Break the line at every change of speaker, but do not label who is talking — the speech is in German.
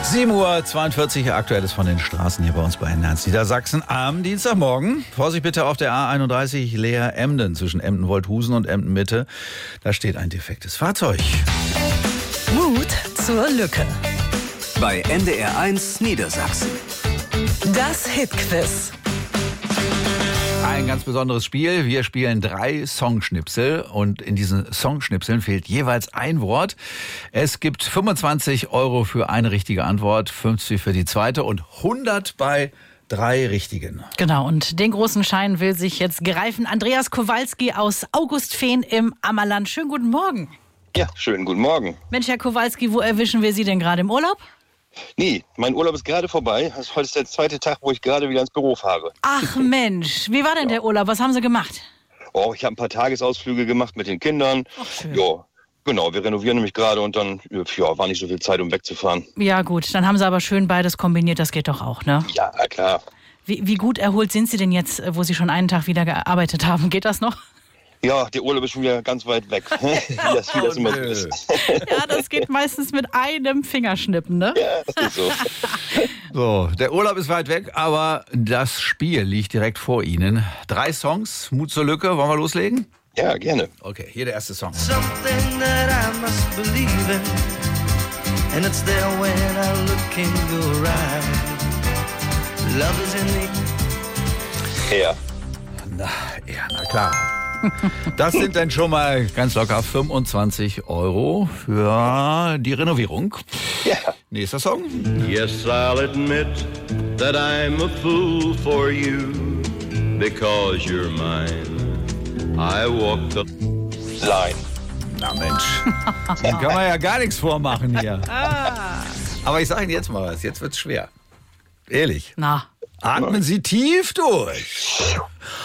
7:42 Uhr, Aktuelles von den Straßen hier bei uns bei Enhance Niedersachsen am Dienstagmorgen. Vorsicht bitte auf der A31 Leer-Emden zwischen Emden-Wolthusen und Emden-Mitte. Da steht ein defektes Fahrzeug.
Mut zur Lücke.
Bei NDR1 Niedersachsen.
Das Hitquiz.
Ein ganz besonderes Spiel. Wir spielen 3 Songschnipsel und in diesen Songschnipseln fehlt jeweils ein Wort. Es gibt 25 € für eine richtige Antwort, 50 für die zweite und 100 bei 3 richtigen.
Genau, und den großen Schein will sich jetzt greifen Andreas Kowalski aus Augustfehn im Ammerland. Schönen guten Morgen.
Ja, schönen guten Morgen.
Mensch, Herr Kowalski, wo erwischen wir Sie denn gerade, im Urlaub?
Nee, mein Urlaub ist gerade vorbei. Heute ist der zweite Tag, wo ich gerade wieder ins Büro fahre.
Ach Mensch, wie war denn der Urlaub? Was haben Sie gemacht?
Oh, ich habe ein paar Tagesausflüge gemacht mit den Kindern.
Ach, schön.
Ja, genau, wir renovieren nämlich gerade und dann war nicht so viel Zeit, um wegzufahren.
Ja gut, dann haben Sie aber schön beides kombiniert, das geht doch auch, ne?
Ja, klar.
Wie gut erholt sind Sie denn jetzt, wo Sie schon einen Tag wieder gearbeitet haben? Geht das noch?
Ja, der Urlaub ist schon wieder ganz weit weg. wie das immer so ist.
Ja, das geht meistens mit einem Fingerschnippen, ne?
Ja, das ist so.
So, der Urlaub ist weit weg, aber das Spiel liegt direkt vor Ihnen. 3 Songs, Mut zur Lücke. Wollen wir loslegen?
Ja, gerne.
Okay, hier der erste Song.
Something that I must believe in, and it's there when I look in your eyes. Love is in the...
Ja.
Na klar. Das sind dann schon mal ganz locker 25 € für die Renovierung.
Ja.
Nächster Song.
Yes, I'll admit that I'm a fool for you, because you're mine. I walk the
Line.
Na Mensch, dem kann man ja gar nichts vormachen hier. Aber ich sage Ihnen jetzt mal was, jetzt wird's schwer. Ehrlich.
Na,
Atmen Sie tief durch.